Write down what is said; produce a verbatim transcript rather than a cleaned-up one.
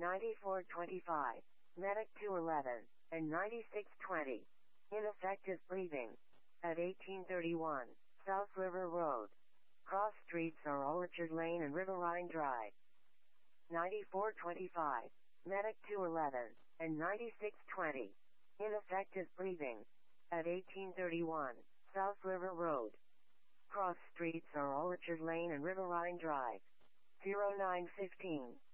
ninety-four twenty-five, Medic two eleven, and ninety-six twenty. Ineffective breathing. At eighteen thirty-one, South River Road. Cross streets are Orchard Lane and Riverine Drive. ninety-four twenty-five, Medic two eleven, and ninety-six twenty. Ineffective breathing. At eighteen thirty-one, South River Road. Cross streets are Orchard Lane and Riverine Drive. zero nine fifteen,